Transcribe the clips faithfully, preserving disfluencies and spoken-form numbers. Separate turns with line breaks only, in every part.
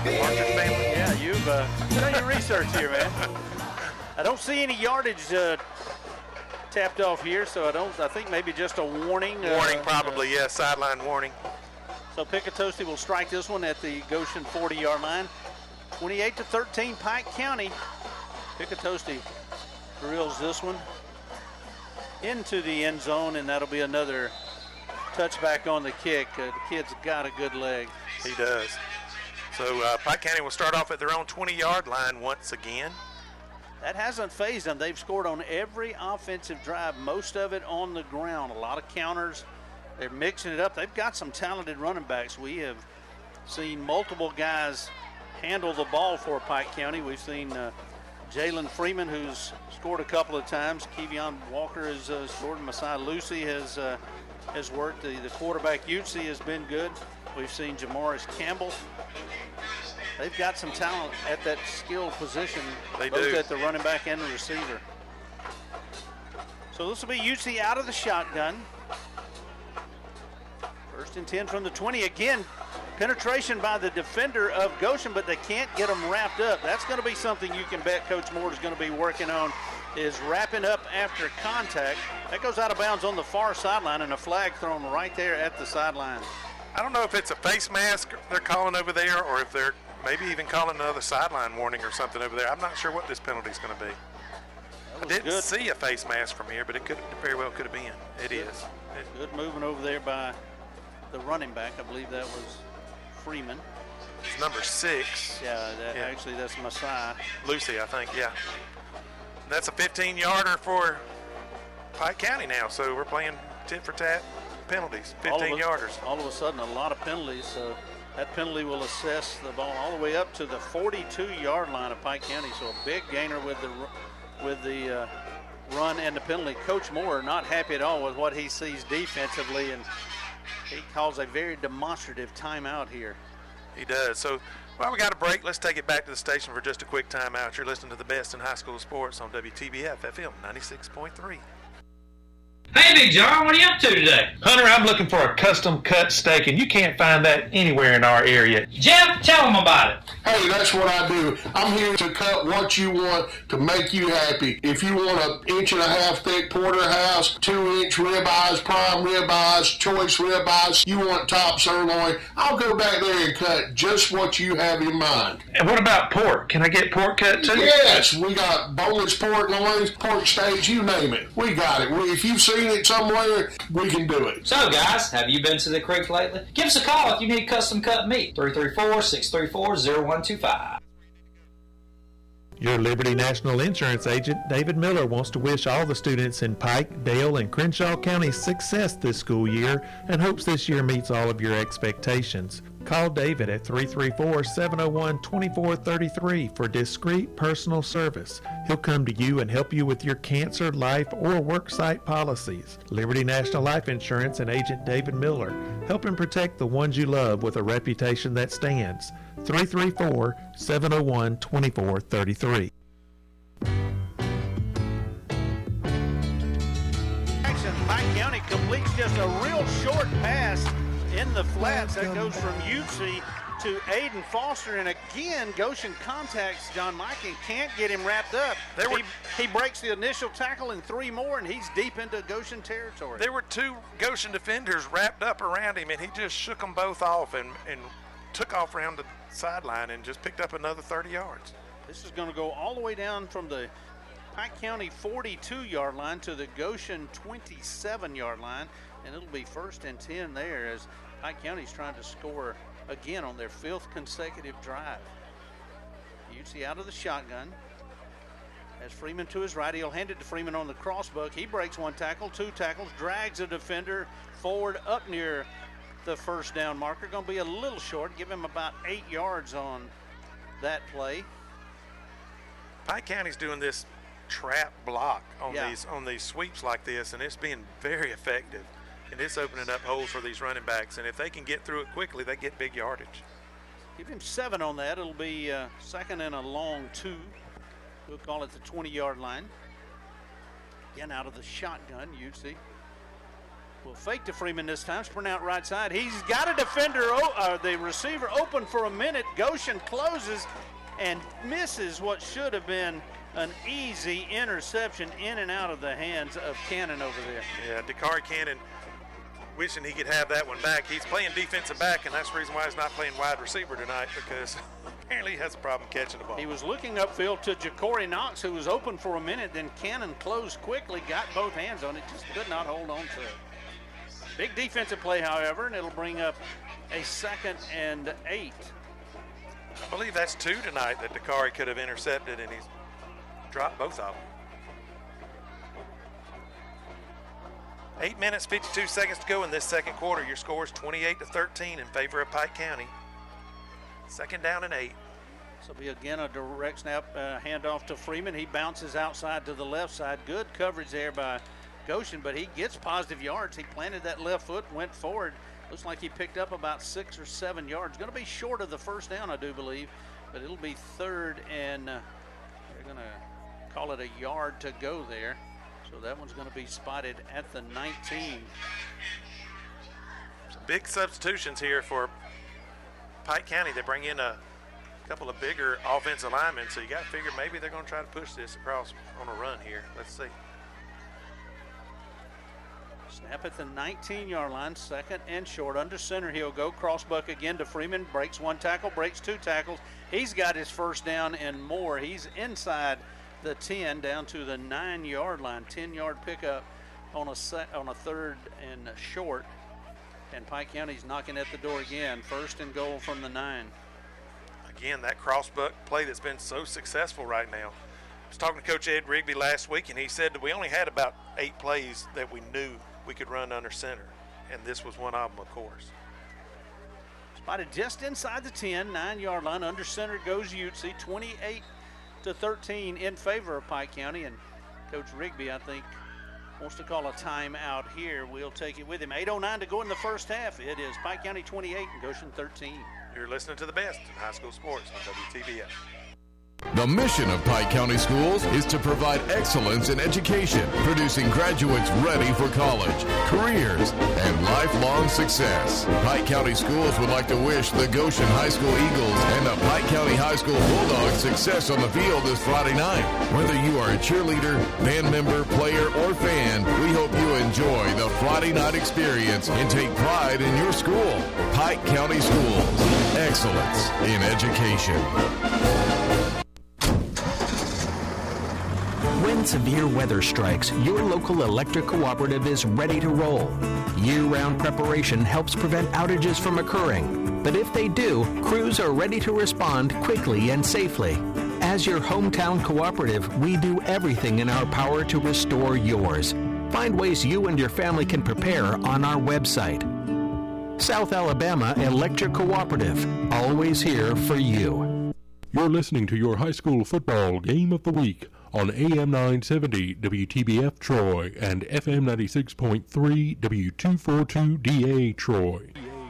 Martin family.
Yeah, you've uh, done your research here, man. I don't see any yardage uh, tapped off here, so I don't. I think maybe just a warning.
Warning,
uh,
probably,
uh,
yeah, sideline warning.
So Picatosti will strike this one at the Goshen forty-yard line. twenty-eight to thirteen, Pike County. Picatosti drills this one into the end zone, and that'll be another touchback on the kick. Uh, the kid's got a good leg.
He does. So uh, Pike County will start off at their own twenty-yard line once again.
That hasn't phased them. They've scored on every offensive drive, most of it on the ground. A lot of counters. They're mixing it up. They've got some talented running backs. We have seen multiple guys handle the ball for Pike County. We've seen uh, Jalen Freeman, who's scored a couple of times. Kevion Walker has uh, scored. Messiah Lucy has uh, has worked. The, the quarterback, Utsi, has been good. We've seen Jamaris Campbell. They've got some talent at that skill position,
They
both
do.
at the running back and the receiver. So this will be Utsi out of the shotgun. First and ten from the twenty. Again, penetration by the defender of Goshen, but they can't get them wrapped up. That's going to be something you can bet Coach Moore is going to be working on, is wrapping up after contact. That goes out of bounds on the far sideline, and a flag thrown right there at the sideline.
I don't know if it's a face mask they're calling over there or if they're maybe even calling another sideline warning or something over there. I'm not sure what this penalty is going to be. I didn't
good.
see a face mask from here, but it could very well could have been. It
Good.
is. It,
Good movement over there by the running back. I believe that was Freeman.
it's number six.
Yeah, that,
Yeah.
actually that's Messiah.
Lucy, I think, yeah. That's a fifteen-yarder for Pike County now, so we're playing tit for tat penalties,
All of a-
fifteen-yarders.
All of a sudden, a lot of penalties. So that penalty will assess the ball all the way up to the forty-two-yard line of Pike County. So a big gainer with the with the uh, run and the penalty. Coach Moore not happy at all with what he sees defensively, and he calls a very demonstrative timeout here.
He does. So while we got a break, let's take it back to the station for just a quick timeout. You're listening to the best in high school sports on W T B F F M ninety-six point three.
Hey, Big John, what are you up to today?
Hunter, I'm looking for a custom cut steak, and you can't find that anywhere in our area.
Jeff, tell them about it.
Hey, that's what I do. I'm here to cut what you want to make you happy. If you want an inch and a half thick porterhouse, two inch ribeyes, prime ribeyes, choice ribeyes, you want top sirloin, I'll go back there and cut just what you have in mind.
And what about pork? Can I get pork cut too?
Yes, we got boneless pork loins, pork steaks, you name it. We got it. We, if you've seen it somewhere, we can do it.
So, guys, have you been to the creek lately? Give us a call if you need custom cut meat. three three four, six three four, zero one two five.
Your Liberty National Insurance agent, David Miller, wants to wish all the students in Pike, Dale, and Crenshaw counties success this school year and hopes this year meets all of your expectations. Call David at three three four, seven oh one, two four three three for discreet personal service. He'll come to you and help you with your cancer, life, or worksite policies. Liberty National Life Insurance and agent David Miller, helping protect the ones you love with a reputation that stands. three three four, seven oh one, two four three three.
Pike County completes just a real short pass in the flats. That goes from Utsi to Aiden Foster, and again Goshen contacts John Mike and can't get him wrapped up.
There were-
he, he breaks the initial tackle and three more, and he's deep into Goshen territory.
There were two Goshen defenders wrapped up around him, and he just shook them both off and, and took off around the sideline and just picked up another thirty yards.
This is going to go all the way down from the Pike County forty-two-yard line to the Goshen twenty-seven-yard line, and it'll be first and ten there as Pike County's trying to score again on their fifth consecutive drive. Utsi out of the shotgun. Has Freeman to his right. He'll hand it to Freeman on the crossbuck. He breaks one tackle, two tackles, drags a defender forward up near the first down marker. Going to be a little short. Give him about eight yards on that play.
Pike County's doing this trap block on
Yeah.
these on these sweeps like this, and it's being very effective. And it's opening up holes for these running backs. And if they can get through it quickly, they get big yardage.
Give him seven on that. It'll be uh, second and a long two. We'll call it the twenty-yard line. Again, out of the shotgun, Utsi. Will fake to Freeman this time, sprint out right side. He's got a defender, uh, the receiver open for a minute. Goshen closes and misses what should have been an easy interception in and out of the hands of Cannon over there.
Yeah, Dakari Cannon wishing he could have that one back. He's playing defensive back, and that's the reason why he's not playing wide receiver tonight, because apparently he has a problem catching the ball.
He was looking upfield to Ja'Cory Knox, who was open for a minute. Then Cannon closed quickly, got both hands on it, just could not hold on to it. Big defensive play, however, and it'll bring up a second and eight.
I believe that's two tonight that Dakari could have intercepted, and he's dropped both of them. Eight minutes, fifty-two seconds to go in this second quarter. Your score is twenty-eight to thirteen in favor of Pike County. Second down and eight.
This will be again a direct snap uh, handoff to Freeman. He bounces outside to the left side. Good coverage there by Goshen, but he gets positive yards. He planted that left foot, went forward. Looks like he picked up about six or seven yards. Going to be short of the first down, I do believe, but it'll be third, and uh, they're going to call it a yard to go there. So that one's going to be spotted at the nineteen.
Some big substitutions here for Pike County. They bring in a couple of bigger offensive linemen, so you got to figure maybe they're going to try to push this across on a run here. Let's see.
Snap at the nineteen-yard line, second and short. Under center, he'll go crossbuck again to Freeman. Breaks one tackle, breaks two tackles. He's got his first down and more. He's inside the ten, down to the nine-yard line. ten-yard pickup on a set, on a third and short. And Pike County's knocking at the door again. First and goal from the nine.
Again, that crossbuck play that's been so successful right now. I was talking to Coach Ed Rigby last week, and he said that we only had about eight plays that we knew we could run under center, and this was one of them, of course.
Spotted just inside the ten, nine-yard line. Under center goes Ute, twenty-eight to thirteen in favor of Pike County, and Coach Rigby, I think, wants to call a timeout here. We'll take it with him. eight oh nine to go in the first half. It is Pike County twenty-eight and Goshen thirteen.
You're listening to the best in high school sports on W T B F.
The mission of Pike County Schools is to provide excellence in education, producing graduates ready for college, careers, and lifelong success. Pike County Schools would like to wish the Goshen High School Eagles and the Pike County High School Bulldogs success on the field this Friday night. Whether you are a cheerleader, band member, player, or fan, we hope you enjoy the Friday night experience and take pride in your school. Pike County Schools, excellence in education.
When severe weather strikes, your local electric cooperative is ready to roll. Year-round preparation helps prevent outages from occurring. But if they do, crews are ready to respond quickly and safely. As your hometown cooperative, we do everything in our power to restore yours. Find ways you and your family can prepare on our website. South Alabama Electric Cooperative, always here for you.
You're listening to your high school football game of the week on A M nine seventy W T B F Troy and F M ninety-six point three W two forty-two D A Troy.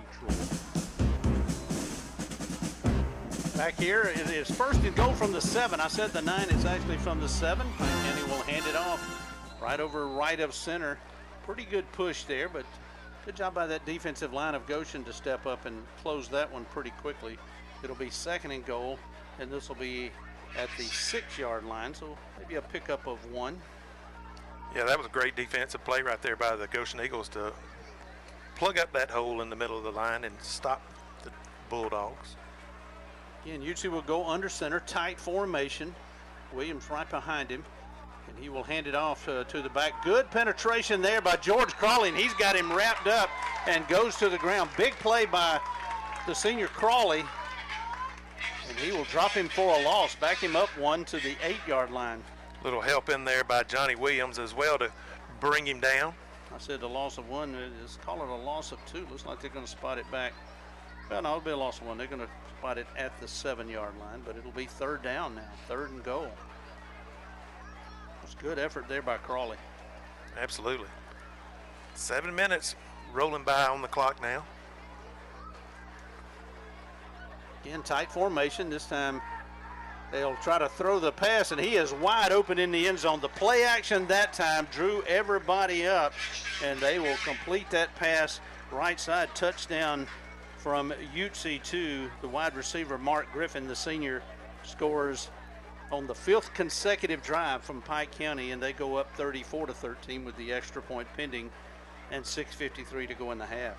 Back here, it is first and goal from the seven. I said the nine, it's actually from the seven. Pike County will hand it off right over right of center. Pretty good push there, but good job by that defensive line of Goshen to step up and close that one pretty quickly. It'll be second and goal, and this will be at the six-yard line, so maybe a pickup of one.
Yeah, that was a great defensive play right there by the Goshen Eagles to plug up that hole in the middle of the line and stop the Bulldogs.
Again, Ute will go under center, tight formation. Williams right behind him, and he will hand it off uh, to the back. Good penetration there by George Crawley, and he's got him wrapped up and goes to the ground. Big play by the senior Crawley. And he will drop him for a loss, back him up one to the eight-yard line.
Little help in there by Johnny Williams as well to bring him down.
I said the loss of one. Let's call it a loss of two. Looks like they're going to spot it back. Well, no, it'll be a loss of one. They're going to spot it at the seven-yard line, but it'll be third down now, third and goal. It's good effort there by Crawley.
Absolutely. Seven minutes rolling by on the clock now.
Again, tight formation. This time They'll try to throw the pass, and he is wide open in the end zone. The play action that time drew everybody up, and they will complete that pass. Right side touchdown from Ute to the wide receiver, Mark Griffin, the senior, scores on the fifth consecutive drive from Pike County, and they go up thirty-four to thirteen with the extra point pending and six fifty-three to go in the half.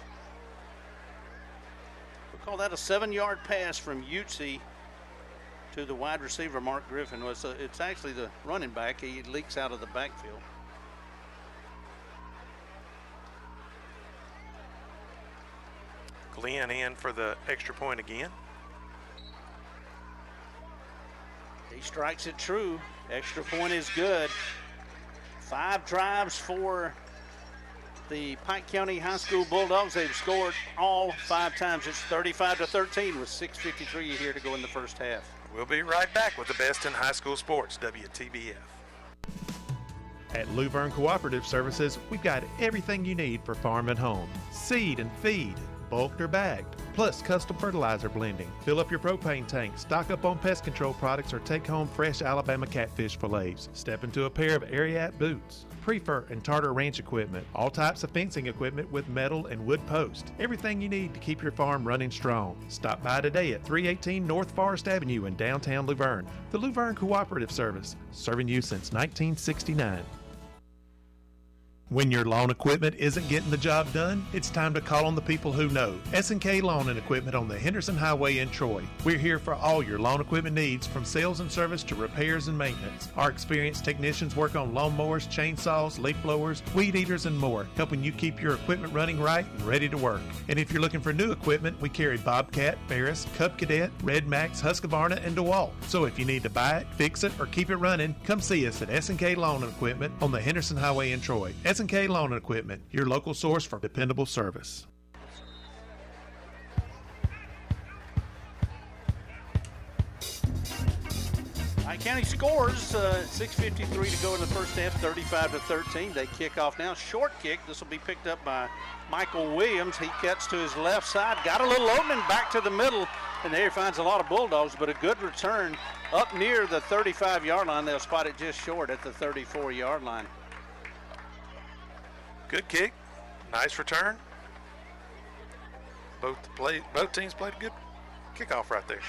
We'll call that a seven-yard pass from Ute to the wide receiver, Mark Griffin. It's, a, it's actually the running back. He leaks out of the backfield.
Glenn in for the extra point again.
He strikes it true. Extra point is good. Five drives for the Pike County High School Bulldogs. They've scored all five times. It's thirty-five to thirteen with six fifty-three here to go in the first half.
We'll be right back with the best in high school sports, W T B F.
At Luverne Cooperative Services, we've got everything you need for farm and home. Seed and feed, bulked or bagged, plus custom fertilizer blending. Fill up your propane tank, stock up on pest control products, or take home fresh Alabama catfish fillets. Step into a pair of Ariat boots, Prefer and Tartar Ranch equipment, all types of fencing equipment with metal and wood posts. Everything you need to keep your farm running strong. Stop by today at three eighteen North Forest Avenue in downtown Luverne. The Luverne Cooperative Service, serving you since nineteen sixty-nine. When your lawn equipment isn't getting the job done, it's time to call on the people who know. S and K Lawn and Equipment on the Henderson Highway in Troy. We're here for all your lawn equipment needs, from sales and service to repairs and maintenance. Our experienced technicians work on lawnmowers, chainsaws, leaf blowers, weed eaters, and more, helping you keep your equipment running right and ready to work. And if you're looking for new equipment, we carry Bobcat, Ferris, Cub Cadet, Red Max, Husqvarna, and DeWalt. So if you need to buy it, fix it, or keep it running, come see us at S and K Lawn and Equipment on the Henderson Highway in Troy. S and K Lawn and Equipment, your local source for dependable service.
Pike County scores. Uh, six fifty-three to go in the first half, thirty-five to thirteen. They kick off now. Short kick. This will be picked up by Michael Williams. He cuts to his left side. Got a little opening back to the middle, and there he finds a lot of Bulldogs, but a good return up near the thirty-five-yard line. They'll spot it just short at the thirty-four-yard line.
Good kick, nice return. Both the play, both teams played a good kickoff right there.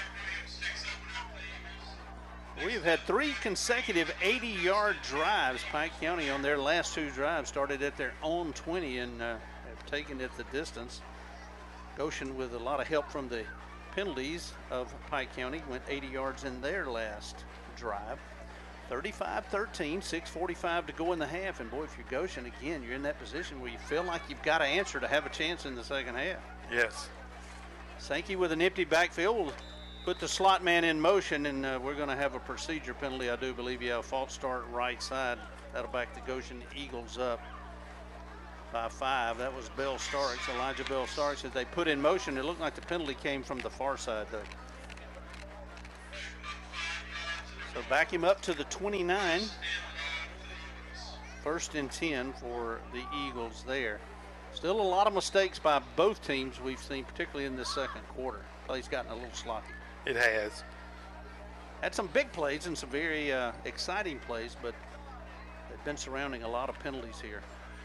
We've had three consecutive eighty-yard drives. Pike County on their last two drives started at their own twenty and uh, have taken it the distance. Goshen, with a lot of help from the penalties of Pike County, went eighty yards in their last drive. thirty-five thirteen, six forty-five to go in the half. And boy, if you're Goshen, again, you're in that position where you feel like you've got to answer to have a chance in the second half.
Yes.
Sankey with an empty backfield will put the slot man in motion, and uh, we're going to have a procedure penalty, I do believe. Yeah, a false start right side. That'll back the Goshen Eagles up by five. That was Bell Starks, Elijah Bell Starks. As they put in motion, it looked like the penalty came from the far side, though. So back him up to the twenty-nine. First and ten for the Eagles there. Still a lot of mistakes by both teams we've seen, particularly in this second quarter. Play's gotten a little sloppy.
It has.
Had some big plays and some very uh, exciting plays, but they've been surrounding a lot of penalties here.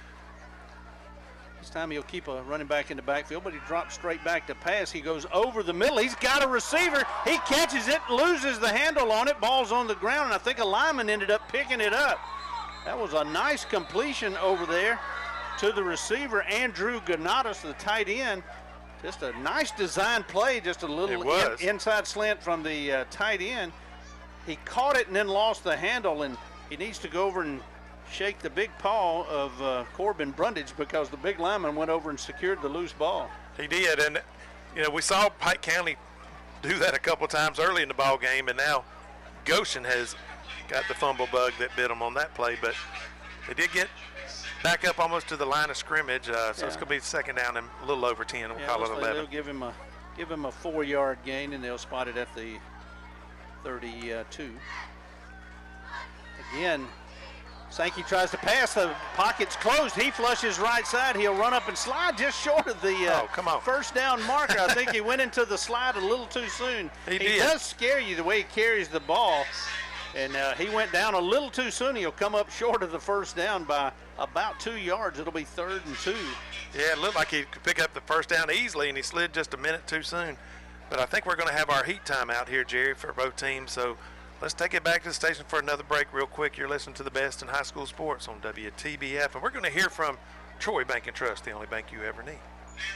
This time he'll keep a running back in the backfield, but he drops straight back to pass. He goes over the middle. He's got a receiver. He catches it, loses the handle on it. Ball's on the ground, and I think a lineman ended up picking it up. That was a nice completion over there to the receiver, Andrew Ganatos, the tight end. Just a nice design play, just a little in, inside slant from the uh, tight end. He caught it and then lost the handle, and he needs to go over and shake the big paw of uh, Corbin Brundage, because the big lineman went over and secured the loose ball.
He did, and you know, we saw Pike County do that a couple times early in the ball game, and now Goshen has got the fumble bug that bit them on that play, but they did get back up almost to the line of scrimmage, uh, so
yeah.
It's going to be second down and a little over ten. We'll
yeah,
call it
like
eleven.
They'll give him a give him a four-yard gain, and they'll spot it at the thirty-two. Again, Sankey tries to pass. The pocket's closed. He flushes right side. He'll run up and slide just short of the uh,
oh, come on.
first down marker. I think he went into the slide a little too soon.
He,
he
did.
does scare you the way he carries the ball. And uh, he went down a little too soon. He'll come up short of the first down by about two yards. It'll be third and two.
Yeah, it looked like he could pick up the first down easily, and he slid just a minute too soon. But I think we're going to have our heat time out here, Jerry, for both teams. So let's take it back to the station for another break real quick. You're listening to the best in high school sports on W T B F. And we're going to hear from Troy Bank and Trust, the only bank you ever need.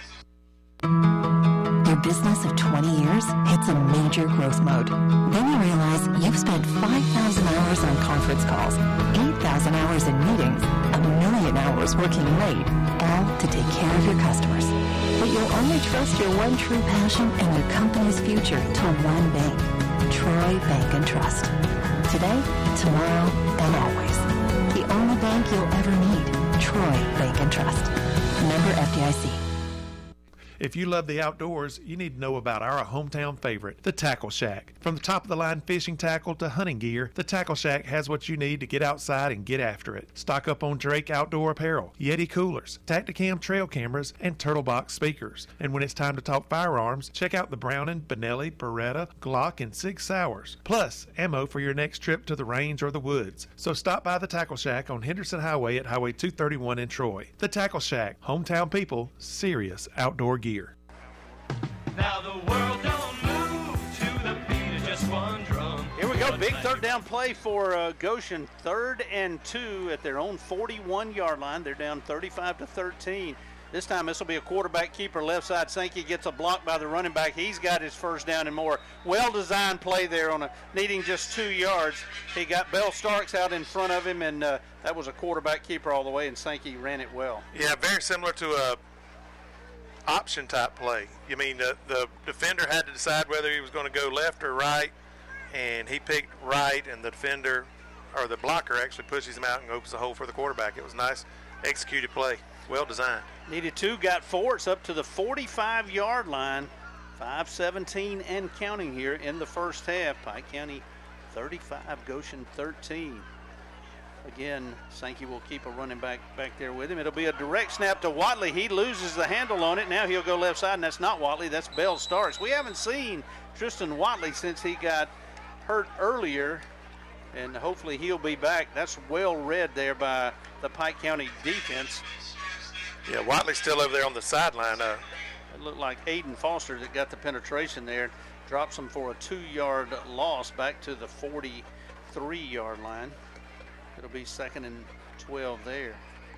Your business of twenty years hits a major growth mode. Then you realize you've spent five thousand hours on conference calls, eight thousand hours in meetings, a million hours working late, all to take care of your customers. But you'll only trust your one true passion and your company's future to one bank, Troy Bank and Trust. Today, tomorrow, and always. The only bank you'll ever need, Troy Bank and Trust. Member F D I C.
If you love the outdoors, you need to know about our hometown favorite, the Tackle Shack. From the top-of-the-line fishing tackle to hunting gear, the Tackle Shack has what you need to get outside and get after it. Stock up on Drake outdoor apparel, Yeti coolers, Tacticam trail cameras, and Turtle Box speakers. And when it's time to talk firearms, check out the Browning, Benelli, Beretta, Glock, and Sig Sauers. Plus, ammo for your next trip to the range or the woods. So stop by the Tackle Shack on Henderson Highway at Highway two thirty-one in Troy. The Tackle Shack, hometown people, serious outdoor gear.
Now the world don't move to the beat of just one drum.
Here we go, big third down play for uh, Goshen, third and two at their own forty-one yard line. They're down thirty-five to thirteen. This time this will be a quarterback keeper left side. Sankey gets a block by the running back. He's got his first down and more. Well-designed play there on a needing just two yards. He got Bell Starks out in front of him, and uh, that was a quarterback keeper all the way, and Sankey ran it well.
Yeah, very similar to a option type play. You mean the, the defender had to decide whether he was going to go left or right, and he picked right, and the defender or the blocker actually pushes him out and opens the hole for the quarterback. It was nice executed play, well designed.
Needed two, got four. It's up to the forty-five yard line. five seventeen and counting here in the first half. Pike County thirty-five, Goshen thirteen. Again, Sankey will keep a running back back there with him. It'll be a direct snap to Watley. He loses the handle on it. Now he'll go left side, and that's not Watley. That's Bell Starks. We haven't seen Tristan Watley since he got hurt earlier, and hopefully he'll be back. That's well read there by the Pike County defense.
Yeah, Watley's still over there on the sideline. Uh,
it looked like Aiden Foster that got the penetration there. Drops him for a two yard loss back to the forty-three yard line. It'll be second and twelve there.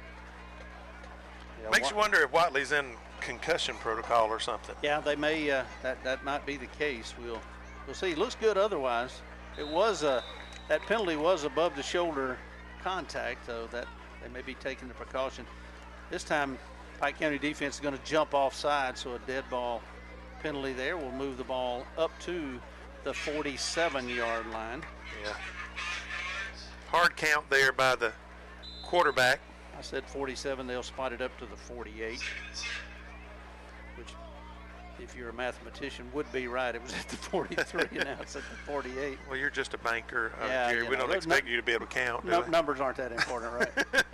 Yeah,
Makes you wonder if Watley's in concussion protocol or something.
Yeah, they may. Uh, that that might be the case. We'll we'll see. It looks good otherwise. It was a that penalty was above the shoulder contact, though. That they may be taking the precaution. This time, Pike County defense is going to jump offside, so a dead ball penalty there will move the ball up to the forty-seven yard line.
Yeah. Hard count there by the quarterback.
I said forty-seven. They'll spot it up to the forty-eight, which, if you're a mathematician, would be right. It was at the forty-three, and now it's at the forty-eight.
Well, you're just a banker, uh,
yeah,
Jerry.
you
We
know,
don't expect no, you to be able to count.
No, numbers aren't that important, right?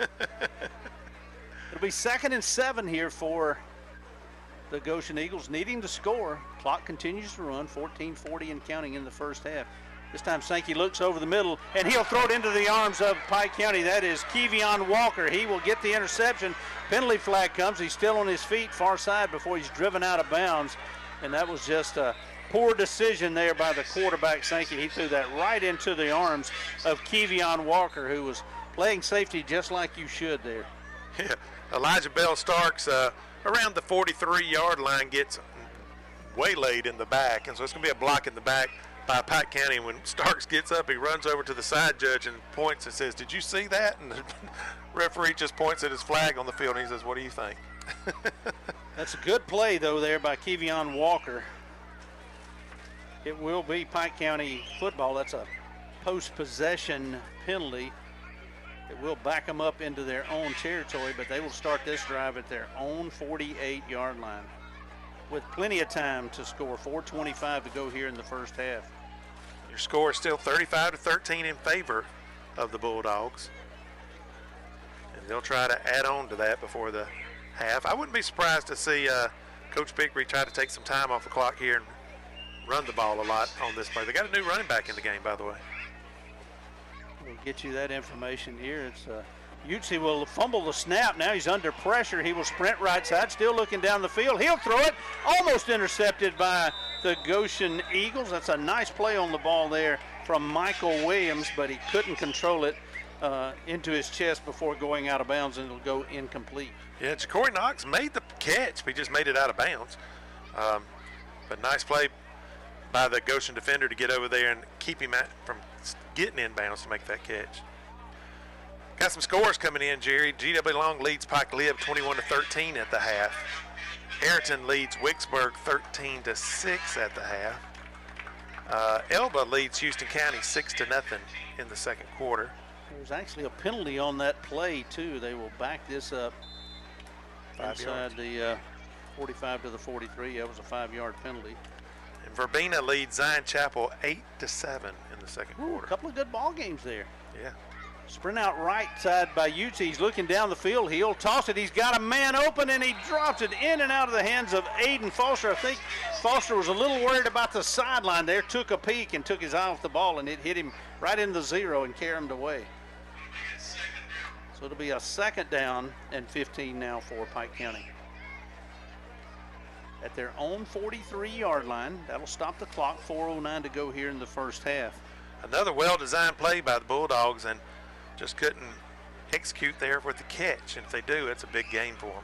It'll be second and seven here for the Goshen Eagles, needing to score. Clock continues to run, fourteen forty and counting in the first half. This time Sankey looks over the middle, and he'll throw it into the arms of Pike County. That is Kevion Walker. He will get the interception. Penalty flag comes. He's still on his feet, far side, before he's driven out of bounds. And that was just a poor decision there by the quarterback, Sankey. He threw that right into the arms of Kevion Walker, who was playing safety just like you should there.
Yeah, Elijah Bell Starks uh, around the forty-three yard line gets waylaid in the back, and so it's going to be a block in the back by Pike County. When Starks gets up, he runs over to the side judge and points and says, "Did you see that?" And the referee just points at his flag on the field, and he says, "What do you think?"
That's a good play, though, there by Kevion Walker. It will be Pike County football. That's a post-possession penalty. It will back them up into their own territory, but they will start this drive at their own forty-eight yard line with plenty of time to score. four twenty-five to go here in the first half.
Your score is still thirty-five to thirteen in favor of the Bulldogs. They'll try to add on to that before the half. I wouldn't be surprised to see uh, Coach Bigby try to take some time off the clock here and run the ball a lot on this play. They got a new running back in the game, by the way.
We'll get you that information here. It's uh, Utsi will fumble the snap. Now he's under pressure. He will sprint right side, still looking down the field. He'll throw it. Almost intercepted by the Goshen Eagles. That's a nice play on the ball there from Michael Williams, but he couldn't control it uh, into his chest before going out of bounds, and it'll go incomplete.
Yeah, Ja'Cory Knox made the catch, but he just made it out of bounds. Um, but nice play by the Goshen defender to get over there and keep him at, from getting in bounds to make that catch. Got some scores coming in, Jerry. G W Long leads Pike Lib twenty-one to thirteen at the half. Ayrton leads Wicksburg thirteen to six at the half. Uh, Elba leads Houston County six to nothing in the second quarter.
There's actually a penalty on that play too. They will back this up
Five
inside
yards.
the uh, forty-five to the forty-three. That was a five-yard penalty.
And Verbena leads Zion Chapel eight to seven in the second
Ooh,
quarter.
a couple of good ball games there.
Yeah.
Sprint out right side by Utah. He's looking down the field. He'll toss it. He's got a man open, and he drops it in and out of the hands of Aiden Foster. I think Foster was a little worried about the sideline there, took a peek and took his eye off the ball, and it hit him right in the zero and carried him away. So it'll be a second down and fifteen now for Pike County. At their own forty-three-yard line. That'll stop the clock. four oh nine to go here in the first half.
Another well-designed play by the Bulldogs, and just couldn't execute there with the catch. And if they do, it's a big gain for them.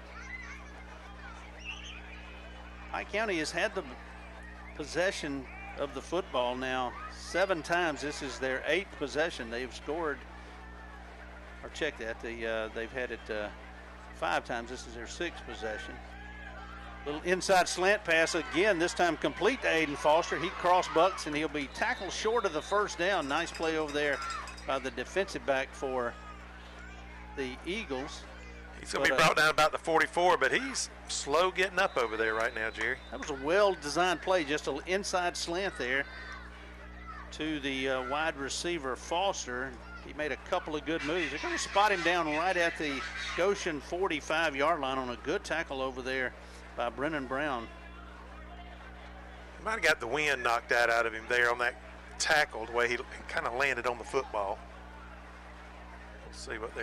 Pike County has had the possession of the football now seven times. This is their eighth possession. They've scored, or check that, they, uh, they've had it uh, five times. This is their sixth possession. Little inside slant pass again, this time complete to Aiden Foster. He cross bucks and he'll be tackled short of the first down. Nice play over there by the defensive back for the Eagles.
He's going to
But,
be
uh,
brought down about the forty-four, but he's slow getting up over there right now, Jerry.
That was a well-designed play, just an inside slant there to the uh, wide receiver Foster. He made a couple of good moves. They're going to spot him down right at the Goshen forty-five-yard line on a good tackle over there by Brennan Brown.
He might have got the wind knocked out, out of him there on that tackle, the way he kind of landed on the football. Let's see what they...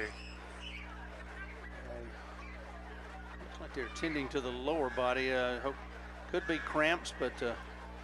Looks like they're tending to the lower body. Uh, hope, could be cramps, but uh,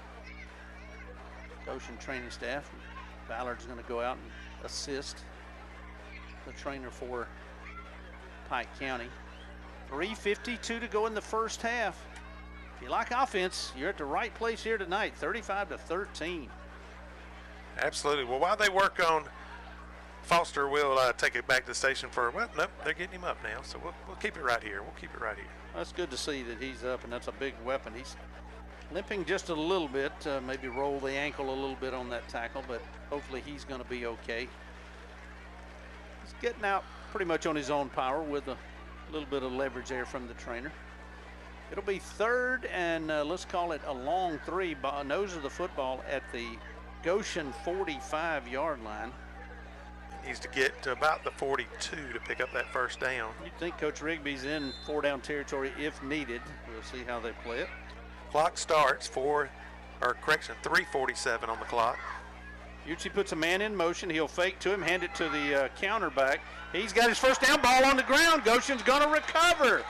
Goshen training staff, Ballard's going to go out and assist the trainer for Pike County. three fifty-two to go in the first half. If you like offense, you're at the right place here tonight. thirty-five to thirteen.
Absolutely. Well, while they work on Foster, we'll uh, take it back to the station for, well, nope, they're getting him up now, so we'll, we'll keep it right here. We'll keep it right here.
That's good to see that he's up, and that's a big weapon. He's limping just a little bit, uh, maybe roll the ankle a little bit on that tackle, but hopefully he's going to be okay. He's getting out pretty much on his own power with a little bit of leverage there from the trainer. It'll be third and uh, let's call it a long three, by nose of the football at the Goshen forty-five-yard line.
Needs to get to about the forty-two to pick up that first down.
You'd think Coach Rigby's in four-down territory if needed. We'll see how they play it.
Clock starts, four, or correction, three forty-seven on the clock.
Uchi puts a man in motion. He'll fake to him, hand it to the uh, counterback. He's got his first down, ball on the ground. Goshen's going to recover.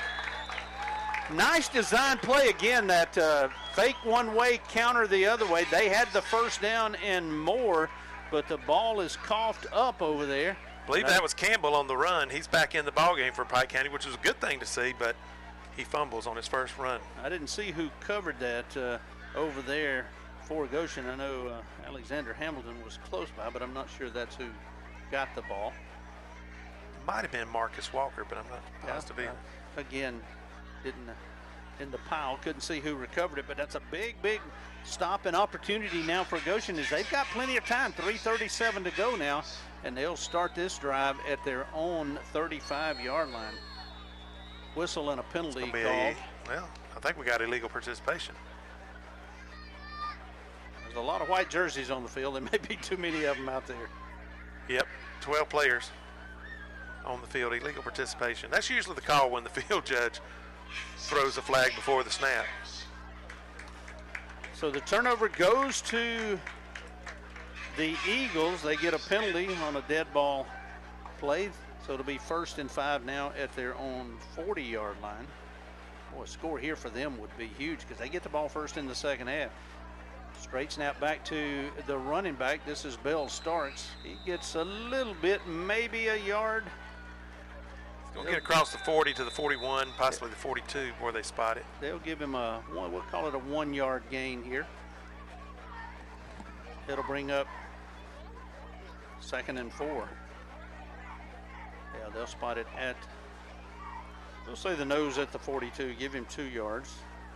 Nice design play again, that uh, fake one way, counter the other way. They had the first down and more, but the ball is coughed up over there.
I believe that was Campbell on the run. He's back in the ballgame for Pike County, which was a good thing to see, but he fumbles on his first run.
I didn't see who covered that uh, over there for Goshen. I know uh, Alexander Hamilton was close by, but I'm not sure that's who got the ball.
Might have been Marcus Walker, but I'm not positive either.
Uh, again, didn't uh, in the pile, couldn't see who recovered it, but that's a big, big stop and opportunity now for Goshen, as they've got plenty of time. three thirty-seven to go now, and they'll start this drive at their own thirty-five-yard line. Whistle and a penalty
It's gonna be
called.
A, well, I think we got illegal participation.
There's a lot of white jerseys on the field. There may be too many of them out there.
Yep, twelve players. on the field, illegal participation. That's usually the call when the field judge throws a flag before the snap.
So the turnover goes to the Eagles. They get a penalty on a dead ball play. So it'll be first and five now at their own forty-yard line. Boy, a score here for them would be huge because they get the ball first in the second half. Straight snap back to the running back. This is Bell Starks. He gets a little bit, maybe a yard.
He's going to get across the forty to the forty-one, possibly the forty-two where they spot it.
They'll give him a, one, we'll call it a one-yard gain here. It'll bring up second and four. Yeah, they'll spot it at, they'll say the nose at the forty-two, give him two yards.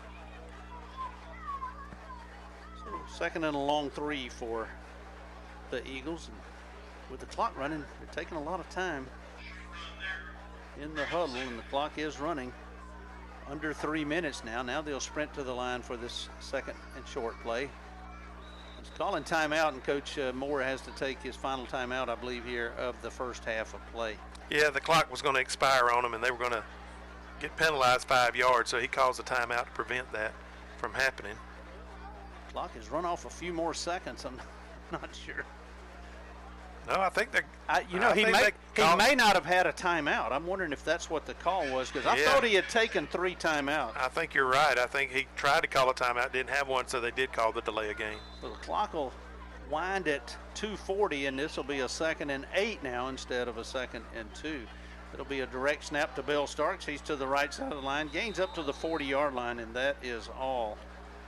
So second and a long three for the Eagles. And with the clock running, they're taking a lot of time in the huddle, and the clock is running under three minutes now. Now they'll sprint to the line for this second and short play. He's calling timeout, and Coach uh, Moore has to take his final timeout, I believe, here of the first half of play.
Yeah, the clock was going to expire on them, and they were going to get penalized five yards, so he calls a timeout to prevent that from happening.
Clock has run off a few more seconds. I'm not sure.
No, I think they.
I, you know,
I
he may he
call,
may not have had a timeout. I'm wondering if that's what the call was, because I
yeah.
thought he had taken three timeouts.
I think you're right. I think he tried to call a timeout, didn't have one, so they did call the delay of game.
So the clock will wind at two forty, and this will be a second and eight now instead of a second and two. It'll be a direct snap to Bill Starks. He's to the right side of the line, gains up to the forty-yard line, and that is all.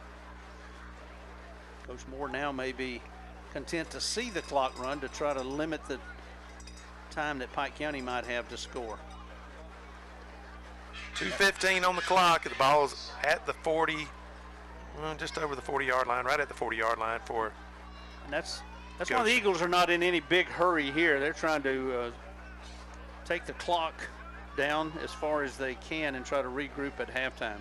Coach Moore now may be content to see the clock run to try to limit the time that Pike County might have to score.
two fifteen on the clock. The ball is at the forty, well, just over the forty-yard line, right at the forty-yard line for.
And that's that's why the Eagles are not in any big hurry here. They're trying to uh, take the clock down as far as they can and try to regroup at halftime.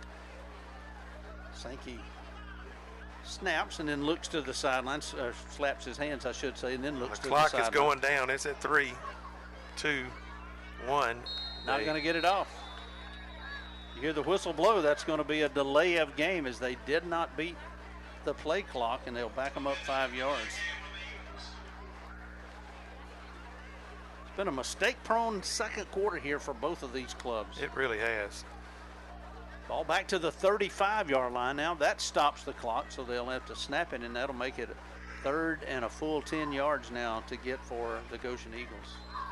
Sankey snaps and then looks to the sidelines, uh, slaps his hands, I should say, and then looks
the
to the sideline.
The clock is going down. It's at three, two, one.
Not going to get it off. You hear the whistle blow. That's going to be a delay of game, as they did not beat the play clock, and they'll back them up five yards. It's been a mistake-prone second quarter here for both of these clubs.
It really has.
Ball back to the thirty-five-yard line now. That stops the clock, so they'll have to snap it, and that'll make it a third and a full ten yards now to get for the Goshen Eagles.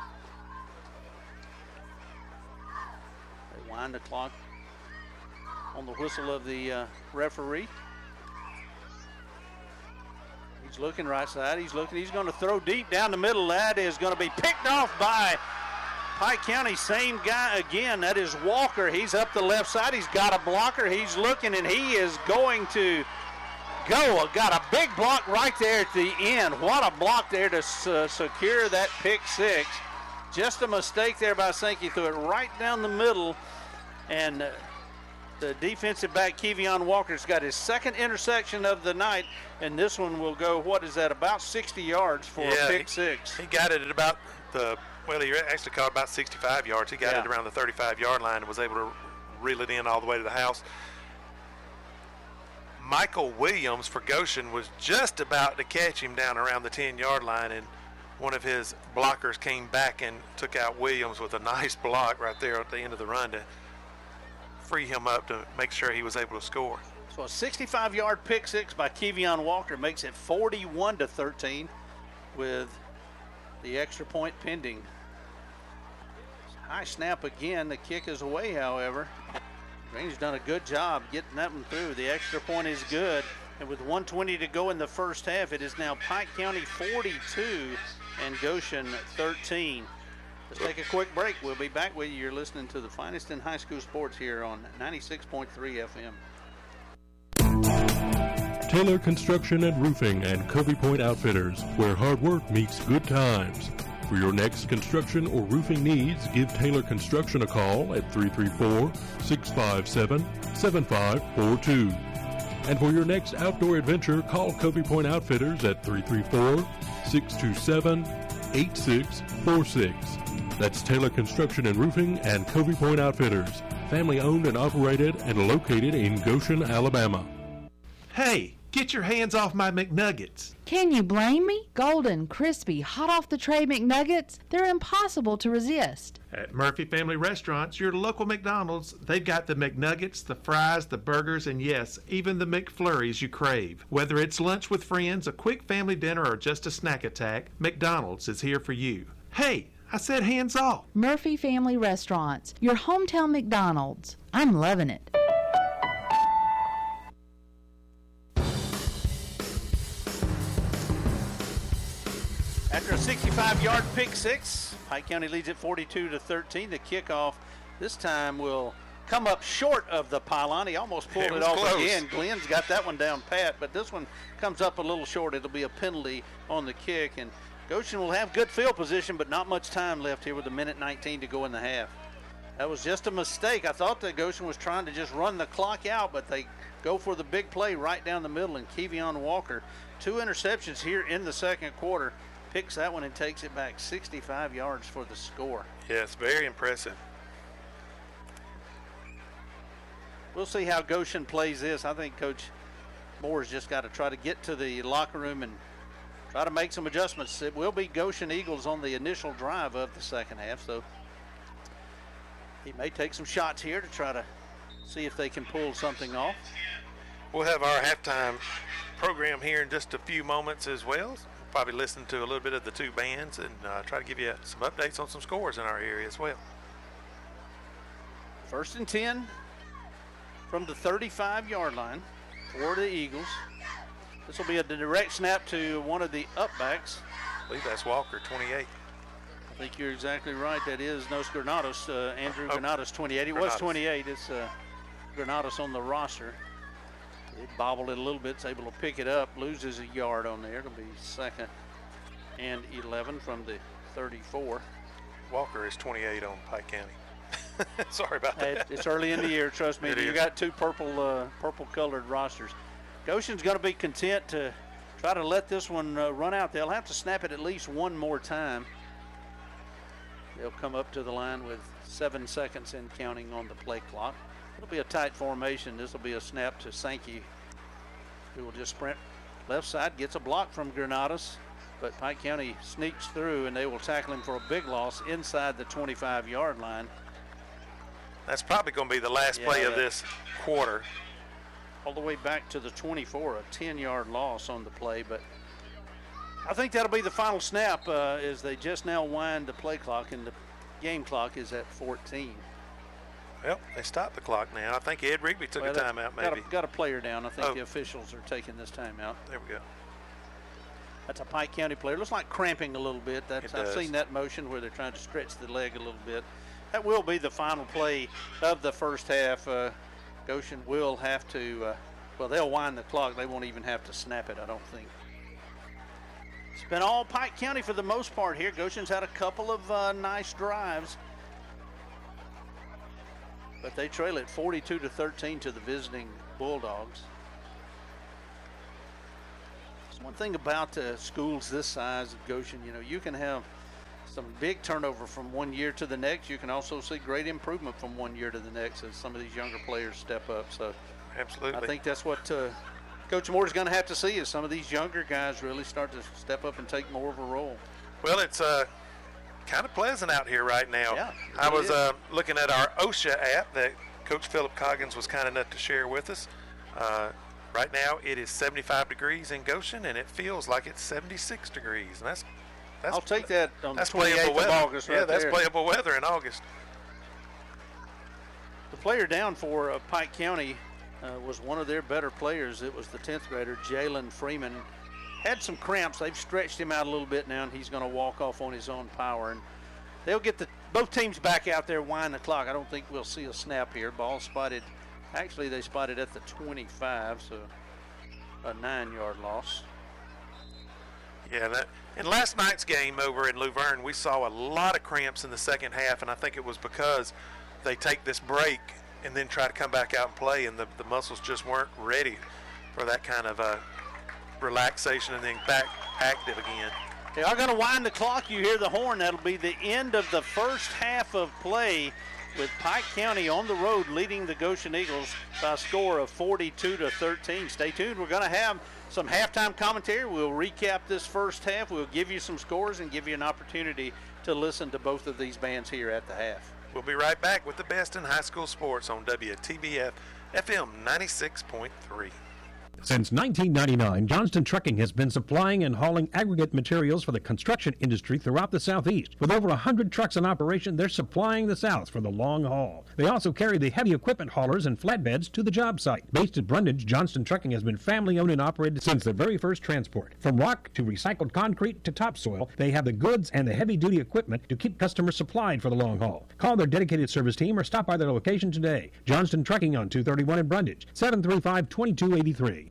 They wind the clock on the whistle of the uh, referee. He's looking right side. He's looking. He's going to throw deep down the middle. That is going to be picked off by Pike County. Same guy again. That is Walker. He's up the left side. He's got a blocker. He's looking, and he is going to go. Got a big block right there at the end. What a block there to uh, secure that pick six. Just a mistake there by Sankey. Threw it right down the middle, and uh, the defensive back, Kevion Walker's got his second interception of the night, and this one will go, what is that, about sixty yards for
yeah,
a pick six.
He got it at about the, well, he actually caught about sixty-five yards. He got
yeah.
it around the thirty-five-yard line and was able to reel it in all the way to the house. Michael Williams for Goshen was just about to catch him down around the ten-yard line, and one of his blockers came back and took out Williams with a nice block right there at the end of the run to free him up to make sure he was able to score.
So a sixty-five-yard pick six by Kevion Walker makes it forty-one to thirteen with the extra point pending. High snap again. The kick is away, however. Grange's done a good job getting that one through. The extra point is good. And with one twenty to go in the first half, it is now Pike County forty-two and Goshen thirteen. Let's take a quick break. We'll be back with you. You're listening to the finest in high school sports here on ninety-six point three F M.
Taylor Construction and Roofing and Covey Point Outfitters, where hard work meets good times. For your next construction or roofing needs, give Taylor Construction a call at three three four, six five seven, seven five four two. And for your next outdoor adventure, call Covey Point Outfitters at three three four, six two seven, eight six four six. That's Taylor Construction and Roofing and Covey Point Outfitters. Family owned and operated and located in Goshen, Alabama.
Hey, get your hands off my McNuggets.
Can you blame me? Golden, crispy, hot off the tray McNuggets, they're impossible to resist.
At Murphy Family Restaurants, your local McDonald's, they've got the McNuggets, the fries, the burgers, and yes, even the McFlurries you crave. Whether it's lunch with friends, a quick family dinner, or just a snack attack, McDonald's is here for you. Hey, I said hands off.
Murphy Family Restaurants, your hometown McDonald's. I'm loving it.
After a sixty-five-yard pick six, Pike County leads at forty-two to thirteen. The kickoff this time will come up short of the pylon. He almost pulled it,
It was
off
close.
again. Glenn's got that one down pat, but this one comes up a little short. It'll be a penalty on the kick, and Goshen will have good field position, but not much time left here with a minute nineteen to go in the half. That was just a mistake. I thought that Goshen was trying to just run the clock out, but they go for the big play right down the middle, and Kevion Walker, two interceptions here in the second quarter, picks that one and takes it back sixty-five yards for the score.
Yes, very impressive.
We'll see how Goshen plays this. I think Coach Moore's just got to try to get to the locker room and try to make some adjustments. It will be Goshen Eagles on the initial drive of the second half, so he may take some shots here to try to see if they can pull something off.
We'll have our halftime program here in just a few moments as well. Probably listen to a little bit of the two bands and uh, try to give you some updates on some scores in our area as well.
First and ten from the thirty-five-yard line for the Eagles. This will be a direct snap to one of the upbacks.
I believe that's Walker, twenty-eight.
I think you're exactly right. That is Nos Granados, uh, Andrew
Oh,
Granados, twenty-eight. It
Granados.
was twenty-eight. It's uh, Granados on the roster. It bobbled it a little bit. It's able to pick it up. Loses a yard on there. It'll be second and eleven from the thirty-four.
Walker is twenty-eight on Pike County. Sorry about
It-
that.
It's early in the year. Trust me.
It
You
is.
got two purple, uh, purple-colored rosters. Goshen's going to be content to try to let this one uh, run out. They'll have to snap it at least one more time. They'll come up to the line with seven seconds and counting on the play clock. It'll be a tight formation. This will be a snap to Sankey, who will just sprint left side, gets a block from Granados, but Pike County sneaks through, and they will tackle him for a big loss inside the twenty-five-yard line.
That's probably going to be the last
Yeah,
play of
that-
this quarter.
All the way back to the twenty-four, a ten-yard loss on the play, but I think that'll be the final snap uh, as they just now wind the play clock, and the game clock is at fourteen.
Well, they stopped the clock now. I think Ed Rigby took
Well,
a
that-
timeout,
got
maybe.
a, got a player down. I think
Oh.
the officials are taking this timeout.
There we go.
That's a Pike County player. Looks like cramping a little bit. That's
It
I've
does.
seen that motion where they're trying to stretch the leg a little bit. That will be the final play of the first half. Uh, Goshen will have to, uh, well, they'll wind the clock. They won't even have to snap it, I don't think. It's been all Pike County for the most part here. Goshen's had a couple of uh, nice drives, but they trail it forty-two to thirteen to the visiting Bulldogs. There's one thing about uh, schools this size of Goshen, you know, you can have some big turnover from one year to the next. You can also see great improvement from one year to the next as some of these younger players step up. So
Absolutely.
I think that's what uh, Coach Moore is going to have to see, is some of these younger guys really start to step up and take more of a role.
Well, it's uh, kind of pleasant out here right now.
Yeah, it
I
really
was
is.
uh, looking at our OSHA app that Coach Philip Coggins was kind enough to share with us. Uh, right now, it is seventy-five degrees in Goshen, and it feels like it's seventy-six degrees. And that's that's
I'll take that on
that's
the twenty-eighth
playable
of
weather.
August
yeah,
right
that's
there.
playable weather in August.
The player down for uh, Pike County uh, was one of their better players. It was the tenth grader, Jalen Freeman. Had some cramps. They've stretched him out a little bit now, and he's going to walk off on his own power. And they'll get the both teams back out there, wind the clock. I don't think we'll see a snap here. Ball spotted. Actually, they spotted at the twenty-five, so a nine-yard loss.
Yeah, that, in last night's game over in Luverne, we saw a lot of cramps in the second half, and I think it was because they take this break and then try to come back out and play, and the, the muscles just weren't ready for that kind of uh, relaxation and then back active again.
They are going to wind the clock. You hear the horn. That'll be the end of the first half of play, with Pike County on the road leading the Goshen Eagles by a score of forty-two to thirteen. Stay tuned. We're going to have some halftime commentary. We'll recap this first half. We'll give you some scores and give you an opportunity to listen to both of these bands here at the half.
We'll be right back with the best in high school sports on W T B F F M ninety-six point three.
Since nineteen ninety-nine, Johnston Trucking has been supplying and hauling aggregate materials for the construction industry throughout the Southeast. With over one hundred trucks in operation, they're supplying the South for the long haul. They also carry the heavy equipment haulers and flatbeds to the job site. Based at Brundage, Johnston Trucking has been family-owned and operated since the very first transport. From rock to recycled concrete to topsoil, they have the goods and the heavy-duty equipment to keep customers supplied for the long haul. Call their dedicated service team or stop by their location today. Johnston Trucking on two thirty-one in Brundage, seven three five, two two eight three.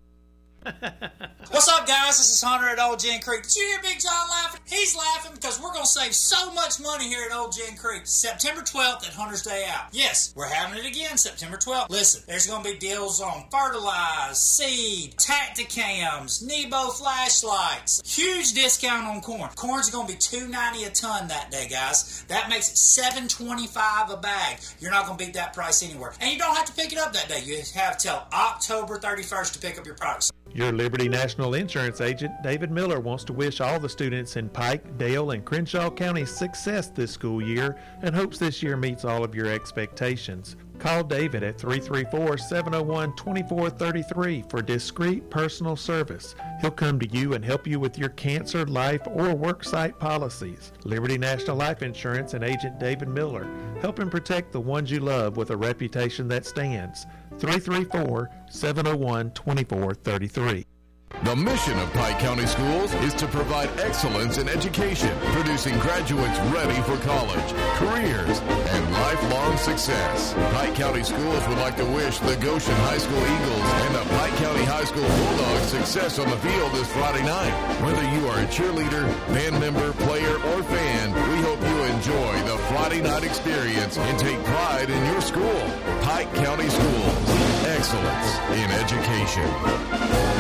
What's up, guys? This is Hunter at Old Gin Creek. Did you hear Big John laughing? He's laughing because we're going to save so much money here at Old Gin Creek. September twelfth at Hunter's Day Out. Yes, we're having it again September twelfth. Listen, there's going to be deals on fertilize, seed, Tacticams, Nebo flashlights. Huge discount on corn. Corn's going to be two ninety a ton that day, guys. That makes it seven twenty-five a bag. You're not going to beat that price anywhere. And you don't have to pick it up that day. You have till October thirty-first to pick up your products.
Your Liberty National Insurance agent, David Miller, wants to wish all the students in Pike, Dale, and Crenshaw counties success this school year and hopes this year meets all of your expectations. Call David at three three four, seven oh one, two four three three for discreet personal service. He'll come to you and help you with your cancer, life, or worksite policies. Liberty National Life Insurance and agent David Miller, helping protect the ones you love with a reputation that stands. three three four, seven oh one, two four three three.
The mission of Pike County Schools is to provide excellence in education, producing graduates ready for college, careers, and lifelong success. Pike County Schools would like to wish the Goshen High School Eagles and the Pike County High School Bulldogs success on the field this Friday night. Whether you are a cheerleader, band member, player, or fan, we hope you enjoy the Friday night experience and take pride in your school. Pike County Schools, excellence in education.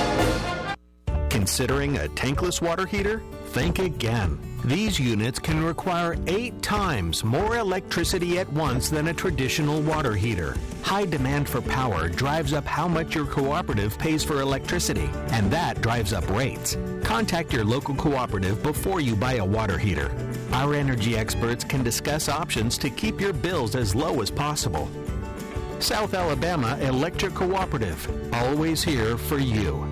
Considering a tankless water heater? Think again. These units can require eight times more electricity at once than a traditional water heater. High demand for power drives up how much your cooperative pays for electricity, and that drives up rates. Contact your local cooperative before you buy a water heater. Our energy experts can discuss options to keep your bills as low as possible. South Alabama Electric Cooperative, always here for you.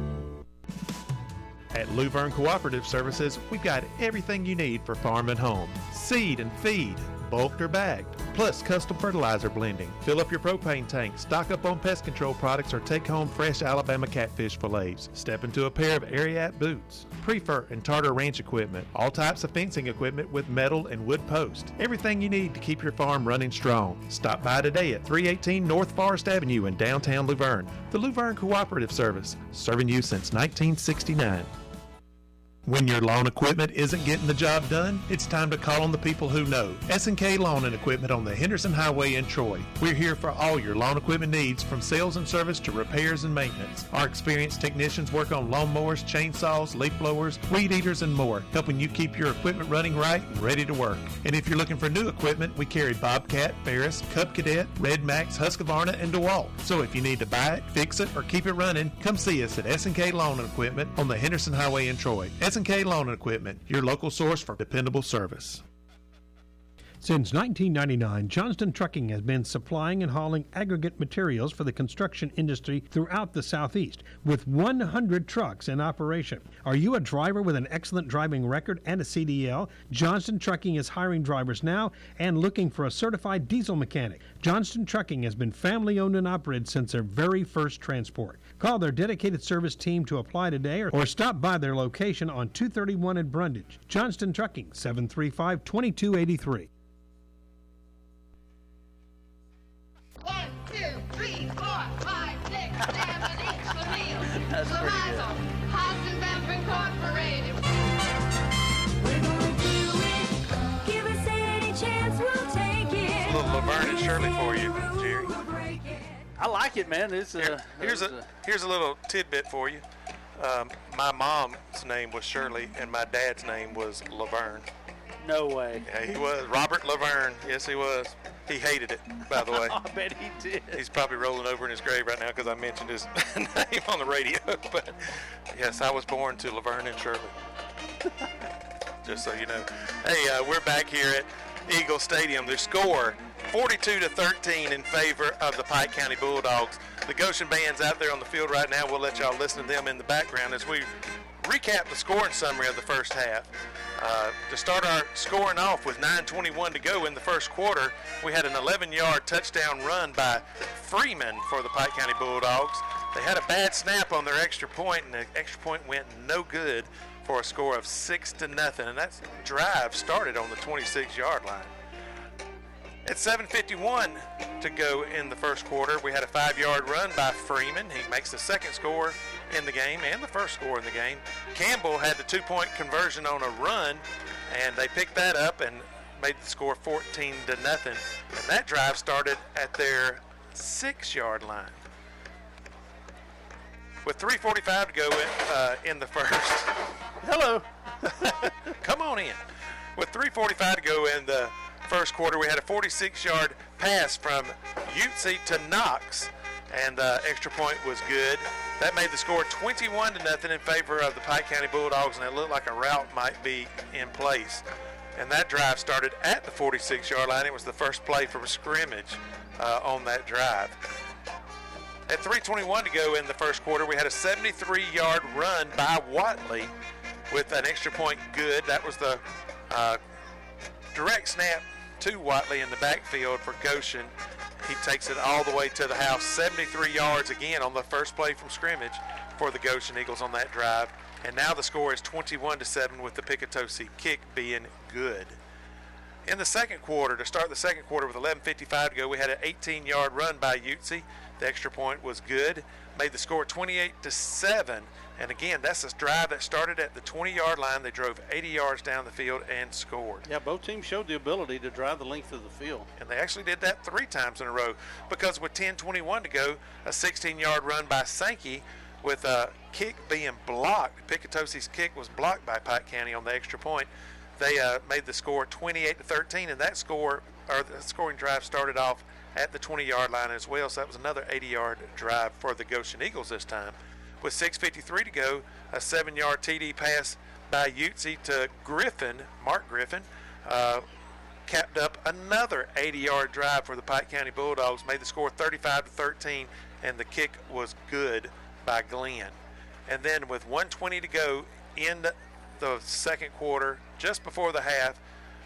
At Luverne Cooperative Services, we've got everything you need for farm and home. Seed and feed, bulked or bagged, plus custom fertilizer blending. Fill up your propane tank, stock up on pest control products, or take home fresh Alabama catfish fillets. Step into a pair of Ariat boots, Prefer and Tartar Ranch equipment, all types of fencing equipment with metal and wood posts. Everything you need to keep your farm running strong. Stop by today at three eighteen North Forest Avenue in downtown Luverne. The Luverne Cooperative Service, serving you since nineteen sixty-nine. When your lawn equipment isn't getting the job done, it's time to call on the people who know. S and K Lawn and Equipment on the Henderson Highway in Troy. We're here for all your lawn equipment needs, from sales and service to repairs and maintenance. Our experienced technicians work on lawnmowers, chainsaws, leaf blowers, weed eaters, and more, helping you keep your equipment running right and ready to work. And if you're looking for new equipment, we carry Bobcat, Ferris, Cub Cadet, Red Max, Husqvarna, and DeWalt. So if you need to buy it, fix it, or keep it running, come see us at S and K Lawn and Equipment on the Henderson Highway in Troy. S and K Lawn and Equipment, your local source for dependable service.
Since nineteen ninety-nine, Johnston Trucking has been supplying and hauling aggregate materials for the construction industry throughout the Southeast, with one hundred trucks in operation. Are you a driver with an excellent driving record and a C D L? Johnston Trucking is hiring drivers now and looking for a certified diesel mechanic. Johnston Trucking has been family-owned and operated since their very first transport. Call their dedicated service team to apply today, or, or stop by their location on two thirty-one in Brundage. Johnston Trucking, seven three five, two two eight three.
One, two, three, four, five, six, seven, eight for meals.
That's pretty good.
Hassenbamp Incorporated. We're gonna do it. Give us any chance, we'll take it.
A little Laverne and Shirley for you, Jerry.
I like it, man. It's uh,
Here, here's a here's a little tidbit for you. Um, my mom mom's name was Shirley, and my dad's name was Laverne.
No way.
Yeah, he was. Robert Laverne. Yes, he was. He hated it, by the way.
I bet he did.
He's probably rolling over in his grave right now because I mentioned his name on the radio. But, yes, I was born to Laverne and Shirley. Just so you know. Hey, uh, we're back here at Eagle Stadium. The score, forty-two to thirteen in favor of the Pike County Bulldogs. The Goshen band's out there on the field right now. We'll let y'all listen to them in the background as we recap the scoring summary of the first half. Uh, to start our scoring off with nine twenty-one to go in the first quarter, we had an eleven-yard touchdown run by Freeman for the Pike County Bulldogs. They had a bad snap on their extra point, and the extra point went no good for a score of six to nothing. And that drive started on the twenty-six-yard line. At seven fifty-one to go in the first quarter, we had a five-yard run by Freeman. He makes the second score in the game and the first score in the game. Campbell had the two-point conversion on a run, and they picked that up and made the score fourteen to nothing. And that drive started at their six-yard line. With three forty-five to go in, uh, in the first.
Hello.
Come on in. With three forty-five to go in the first quarter, we had a forty-six-yard pass from Utsi to Knox, and the uh, extra point was good. That made the score twenty-one to nothing in favor of the Pike County Bulldogs, and it looked like a route might be in place. And that drive started at the forty-six-yard line. It was the first play from a scrimmage uh, on that drive. At three twenty-one to go in the first quarter, we had a seventy-three-yard run by Watley with an extra point good. That was the uh, direct snap to Watley in the backfield for Goshen. He takes it all the way to the house, seventy-three yards again on the first play from scrimmage for the Goshen Eagles on that drive. And now the score is twenty-one to seven with the Picatosi kick being good. In the second quarter, to start the second quarter with eleven fifty-five to go, we had an eighteen-yard run by Utsi. The extra point was good, made the score twenty-eight to seven. And again, that's a drive that started at the twenty-yard line. They drove eighty yards down the field and scored.
Yeah, both teams showed the ability to drive the length of the field.
And they actually did that three times in a row, because with ten twenty-one to go, a sixteen-yard run by Sankey with a kick being blocked. Picatosi's kick was blocked by Pike County on the extra point. They uh, made the score twenty-eight to thirteen, and that score, or the scoring drive, started off at the twenty-yard line as well. So that was another eighty-yard drive for the Goshen Eagles this time. With six fifty-three to go, a seven-yard T D pass by Utsi to Griffin, Mark Griffin, uh, capped up another eighty-yard drive for the Pike County Bulldogs, made the score thirty-five to thirteen, and the kick was good by Glenn. And then with one twenty to go in the second quarter, just before the half,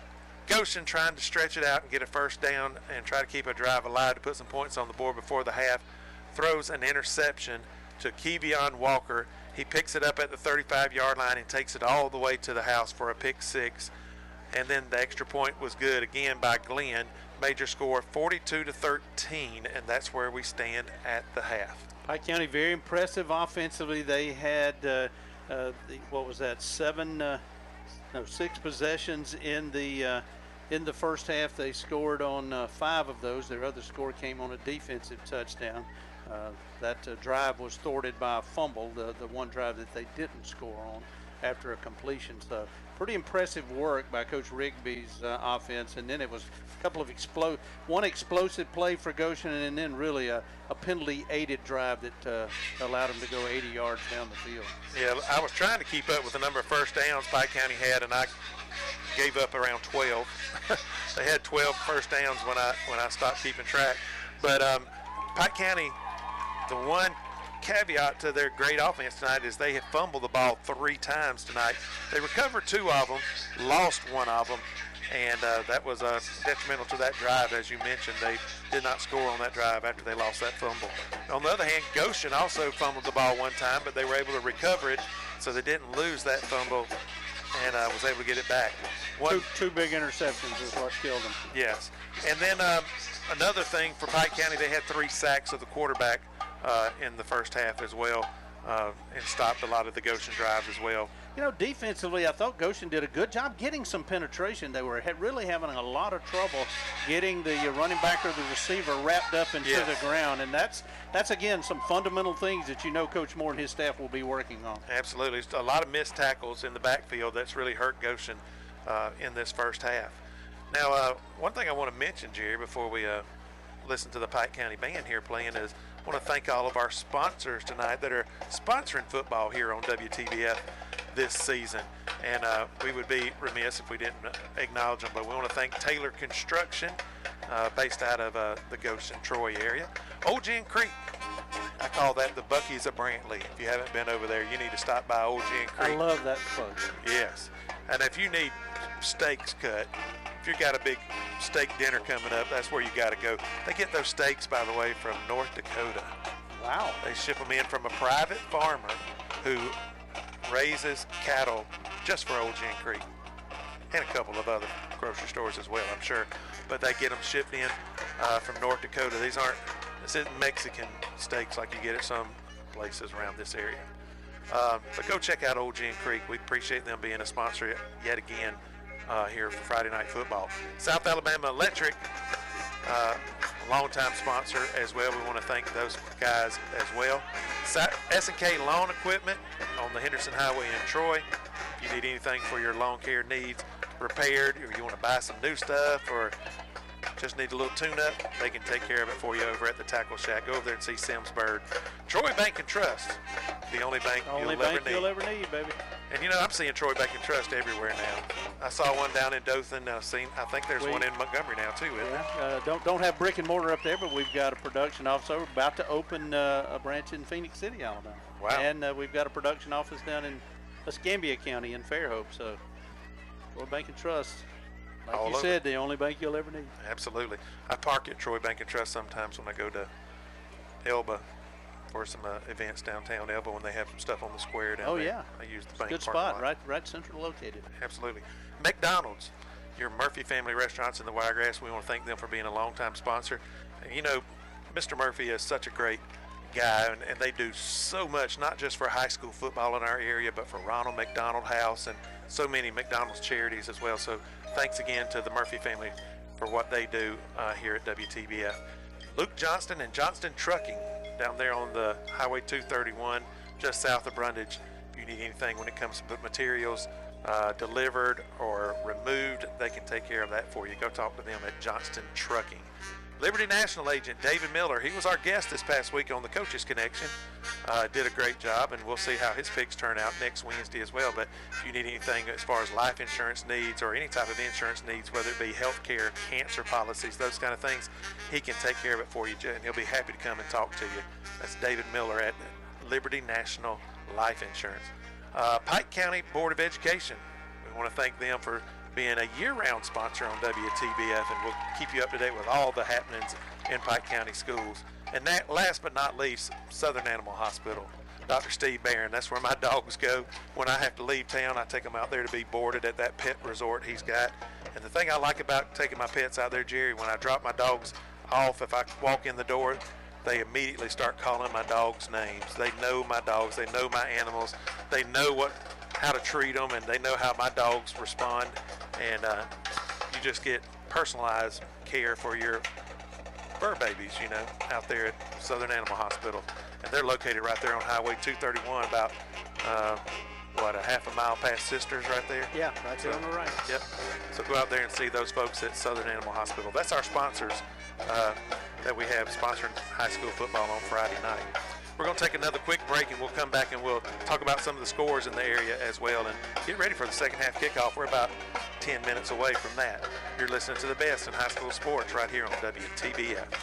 Goshen trying to stretch it out and get a first down and try to keep a drive alive to put some points on the board before the half, throws an interception to Kevion Walker. He picks it up at the thirty-five-yard line and takes it all the way to the house for a pick six. And then the extra point was good again by Glenn. Major score forty-two to thirteen, and that's where we stand at the half.
Pike County very impressive offensively. They had uh, uh, the, what was that? Seven, uh, no, six possessions in the uh, in the first half. They scored on uh, five of those. Their other score came on a defensive touchdown. Uh, that uh, drive was thwarted by a fumble, the, the one drive that they didn't score on after a completion. So pretty impressive work by Coach Rigby's uh, offense. And then it was a couple of explo one explosive play for Goshen, and then really a, a penalty-aided drive that uh, allowed them to go eighty yards down the field.
Yeah, I was trying to keep up with the number of first downs Pike County had, and I gave up around twelve. They had twelve first downs when I when I stopped keeping track. But um, Pike County, the one caveat to their great offense tonight is they have fumbled the ball three times tonight. They recovered two of them, lost one of them, and uh, that was uh, detrimental to that drive. As you mentioned, they did not score on that drive after they lost that fumble. On the other hand, Goshen also fumbled the ball one time, but they were able to recover it, so they didn't lose that fumble and uh, was able to get it back. One,
two, two big interceptions is what killed them.
Yes. And then um, another thing for Pike County, they had three sacks of the quarterback uh, in the first half as well. uh, and stopped a lot of the Goshen drives as well.
You know, defensively, I thought Goshen did a good job getting some penetration. They were ha- really having a lot of trouble getting the uh, running back or the receiver wrapped up into
Yeah.
the ground, and that's that's again some fundamental things that you know Coach Moore and his staff will be working on.
Absolutely. It's a lot of missed tackles in the backfield that's really hurt Goshen uh, in this first half. Now, uh, one thing I want to mention, Jerry, before we uh, listen to the Pike County Band here playing is I want to thank all of our sponsors tonight that are sponsoring football here on W T B F this season. And uh, we would be remiss if we didn't acknowledge them, but we want to thank Taylor Construction, uh, based out of uh, the Goshen, Troy area. Old Gin Creek, I call that the Buc-ee's of Brantley. If you haven't been over there, you need to stop by Old Gin Creek.
I love that plug.
Yes. And if you need steaks cut, if you've got a big steak dinner coming up, that's where you got to go. They get those steaks, by the way, from North Dakota.
Wow.
They ship them in from a private farmer who raises cattle just for Old Gin Creek, and a couple of other grocery stores as well, I'm sure. But they get them shipped in uh, from North Dakota. These aren't, this isn't Mexican steaks like you get at some places around this area. Um, but go check out Old Gin Creek. We appreciate them being a sponsor yet again uh, here for Friday Night Football. South Alabama Electric, uh, a longtime sponsor as well. We want to thank those guys as well. S and K Lawn Equipment on the Henderson Highway in Troy. If you need anything for your lawn care needs repaired, or you want to buy some new stuff, or just need a little tune-up, they can take care of it for you over at the Tackle Shack. Go over there and see Sims Bird. Troy Bank and Trust, the only bank
Only
you'll
bank
ever need.
you'll ever need, baby.
And you know, I'm seeing Troy Bank and Trust everywhere now. I saw one down in Dothan. I've seen, I think there's
We-
one in Montgomery now too, isn't there?
Uh, don't don't have brick and mortar up there, but we've got a production office. We're about to open uh, a branch in Phoenix City, Alabama.
Wow.
And uh, we've got a production office down in Escambia County in Fairhope. So, Troy Bank and Trust, like
All
you
over.
said, the only bank you'll ever need.
Absolutely. I park at Troy Bank and Trust sometimes when I go to Elba for some uh, events downtown Elba when they have some stuff on the square down
Oh
there.
yeah,
I use the
It's a
bank
good
parking
spot,
lot.
right, right central located.
Absolutely. McDonald's, your Murphy family restaurants in the Wiregrass. We want to thank them for being a longtime sponsor. And you know, Mister Murphy is such a great guy, and, and they do so much, not just for high school football in our area, but for Ronald McDonald House and so many McDonald's charities as well. So thanks again to the Murphy family for what they do uh, here at W T B F. Luke Johnston and Johnston Trucking down there on the Highway two thirty-one, just south of Brundage. If you need anything when it comes to materials uh, delivered or removed, they can take care of that for you. Go talk to them at Johnston Trucking. Liberty National agent David Miller, he was our guest this past week on the Coaches Connection. Uh, did a great job, and we'll see how his picks turn out next Wednesday as well. But if you need anything as far as life insurance needs or any type of insurance needs, whether it be health care, cancer policies, those kind of things, he can take care of it for you, and he'll be happy to come and talk to you. That's David Miller at Liberty National Life Insurance. Uh, Pike County Board of Education, we want to thank them for being a year-round sponsor on W T B F, and we'll keep you up to date with all the happenings in Pike County schools. And that, last but not least, Southern Animal Hospital. Doctor Steve Barron, that's where my dogs go. When I have to leave town, I take them out there to be boarded at that pet resort he's got. And the thing I like about taking my pets out there, Jerry, when I drop my dogs off, if I walk in the door, they immediately start calling my dogs names. They know my dogs. They know my animals. They know what how to treat them, and they know how my dogs respond. And uh, you just get personalized care for your fur babies, you know, out there at Southern Animal Hospital. And they're located right there on Highway two thirty-one, about, uh, what, a half a mile past Sisters right there?
Yeah, right there on the right.
Yep. So go out there and see those folks at Southern Animal Hospital. That's our sponsors uh, that we have sponsoring high school football on Friday night. We're going to take another quick break, and we'll come back and we'll talk about some of the scores in the area as well and get ready for the second half kickoff. We're about ten minutes away from that. You're listening to the best in high school sports right here on W T B F.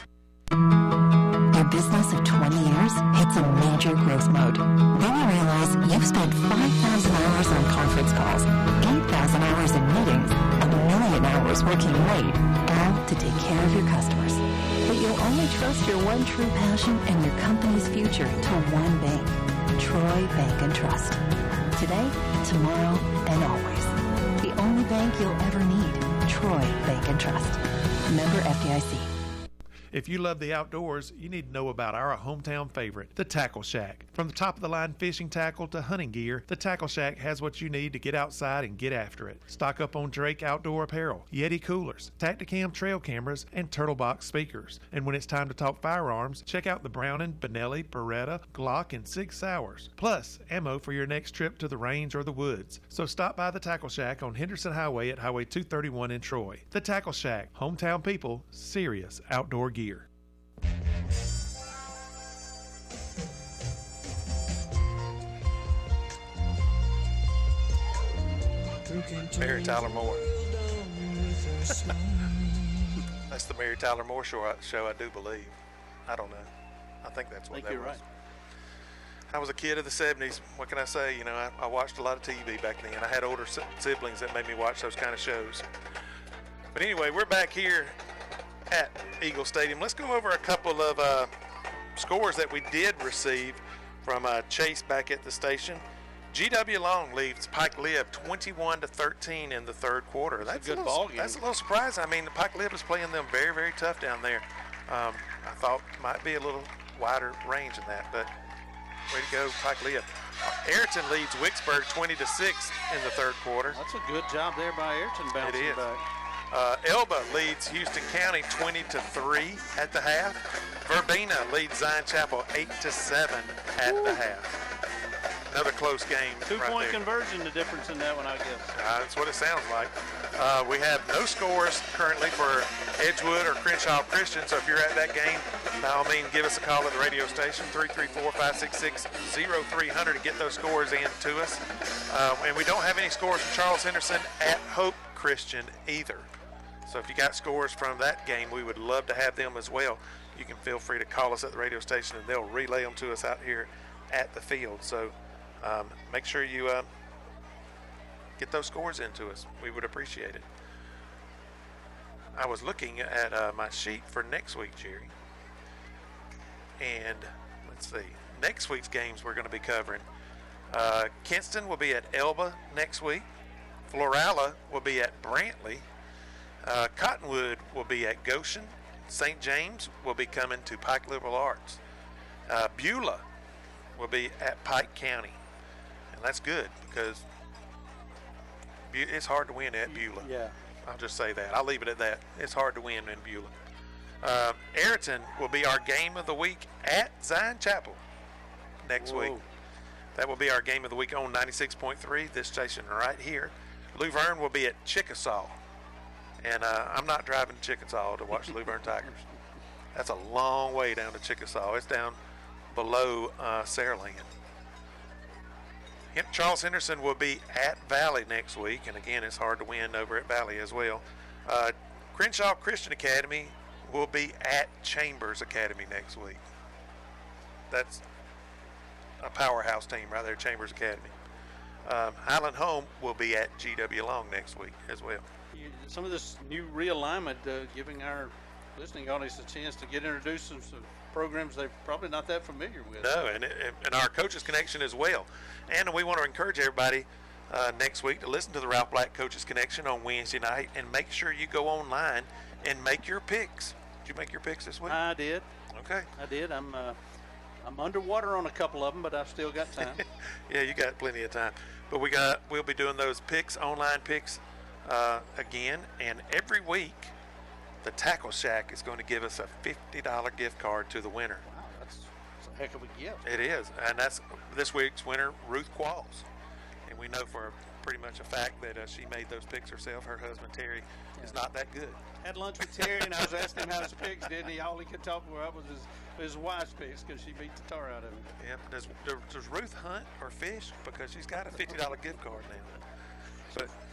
Your business of twenty years hits a major growth mode. Then you realize you've spent five thousand hours on conference calls, eight thousand hours in meetings, a million hours working late, all to take care of your customers. But you'll only trust your one true passion and your company's future to one bank, Troy Bank and Trust. Today, tomorrow, and always. The only bank you'll ever need, Troy Bank and Trust. Member F D I C.
If you love the outdoors, you need to know about our hometown favorite, the Tackle Shack. From the top-of-the-line fishing tackle to hunting gear, the Tackle Shack has what you need to get outside and get after it. Stock up on Drake outdoor apparel, Yeti coolers, Tacticam trail cameras, and Turtle Box speakers. And when it's time to talk firearms, check out the Browning, Benelli, Beretta, Glock, and Sig Sauers. Plus, ammo for your next trip to the range or the woods. So stop by the Tackle Shack on Henderson Highway at Highway two thirty-one in Troy. The Tackle Shack, hometown people, serious outdoor gear.
Mary Tyler Moore. That's the Mary Tyler Moore show I, show, I do believe. I don't know. I think that's what
I think
that
you're
was.
right.
I was a kid of the seventies. What can I say? You know, I, I watched a lot of T V back then. I had older si- siblings that made me watch those kind of shows. But anyway, we're back here at Eagle Stadium. Let's go over a couple of uh, scores that we did receive from uh, Chase back at the station. G W Long leads Pike Lib twenty-one to thirteen in the third quarter. That's,
That's a good
little,
ball game.
That's a little surprising. I mean, Pike Lib is playing them very, very tough down there. Um, I thought might be a little wider range in that, but way to go, Pike Lib. Ayrton leads Wicksburg twenty to six in the third quarter.
That's a good job there by Ayrton bouncing
It is.
back.
Uh, Elba leads Houston County twenty to three at the half. Verbena leads Zion Chapel eight to seven at the half. Another close game.
Two-point
right there.
conversion, the difference in that one, I guess.
Uh, that's what it sounds like. Uh, we have no scores currently for Edgewood or Crenshaw Christian, so if you're at that game, by all means, give us a call at the radio station, three three four, five six six, zero three zero zero to get those scores in to us. Uh, and we don't have any scores from Charles Henderson at Hope Christian either. So if you got scores from that game, we would love to have them as well. You can feel free to call us at the radio station, and they'll relay them to us out here at the field. So um, make sure you uh, get those scores into us. We would appreciate it. I was looking at uh, my sheet for next week, Jerry. And let's see. Next week's games we're going to be covering. Uh, Kinston will be at Elba next week. Florala will be at Brantley. Uh, Cottonwood will be at Goshen. Saint James will be coming to Pike Liberal Arts. Uh, Beulah will be at Pike County. And that's good because Bu- it's hard to win at Beulah.
Yeah.
I'll just say that. I'll leave it at that. It's hard to win in Beulah. Uh, Ayrton will be our game of the week at Zion Chapel next
Whoa.
week. That will be our game of the week on ninety-six point three, this station right here. Luverne will be at Chickasaw. And uh, I'm not driving to Chickasaw to watch the Luverne Tigers. That's a long way down to Chickasaw. It's down below uh, Saraland. Hen- Charles Henderson will be at Valley next week. And again, it's hard to win over at Valley as well. Uh, Crenshaw Christian Academy will be at Chambers Academy next week. That's a powerhouse team right there, Chambers Academy. Um, Highland Home will be at G W Long next week as well.
You- Some of this new realignment uh, giving our listening audience a chance to get introduced to some programs they're probably not that familiar with.
No, and, and our Coaches Connection as well. And we want to encourage everybody uh, next week to listen to the Ralph Black Coaches Connection on Wednesday night, and make sure you go online and make your picks. Did you make your picks this week?
I did.
Okay.
I did. I'm uh, I'm underwater on a couple of them, but I've still got time.
Yeah, you got plenty of time. But we got we'll be doing those picks, online picks uh, again, and every week the Tackle Shack is going to give us a fifty dollar gift card to the winner.
Wow, that's, that's a heck of a gift.
It is, and that's this week's winner, Ruth Qualls. And we know for pretty much a fact that uh, she made those picks herself. Her husband, Terry, is not that good.
Had lunch with Terry, and I was asking him how his picks did, and he, all he could talk about was his, his wife's picks because she beat the tar out of him.
Yeah, does, does Ruth hunt or fish? Because she's got a fifty dollar gift card now. But